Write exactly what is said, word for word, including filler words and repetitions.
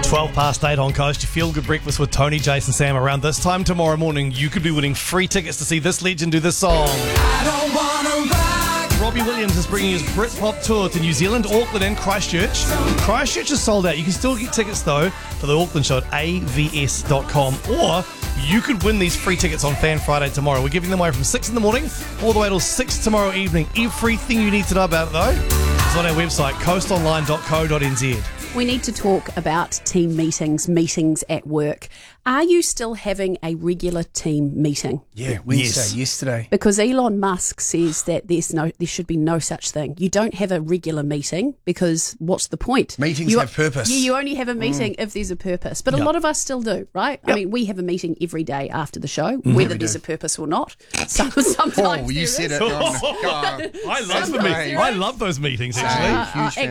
twelve past eight on Coast. Your feel good breakfast with Tony, Jason, Sam. Around this time tomorrow morning, you could be winning free tickets to see this legend do this song. I don't wanna rock. Robbie Williams is bringing his Britpop tour to New Zealand, Auckland and Christchurch. Christchurch is sold out. You can still get tickets though for the Auckland show at a v s dot com, or you could win these free tickets on Fan Friday tomorrow. We're giving them away from six in the morning all the way till six tomorrow evening. Everything you need to know about it though is on our website, coast online dot co dot n z. We need to talk about team meetings, meetings at work. Are you still having a regular team meeting? Yeah, Wednesday, Yes. yesterday. Because Elon Musk says that there's no, there should be no such thing. You don't have a regular meeting because what's the point? Meetings you, have purpose. Yeah, you only have a meeting if there's a purpose. But a Yep. lot of us still do, right? I Yep. mean, we have a meeting every day after the show, whether there's a purpose or not. Some, sometimes Oh, you there said is. it. Oh, God. I love That's the great. meetings. I love those meetings actually. Hey, huge Uh, fan.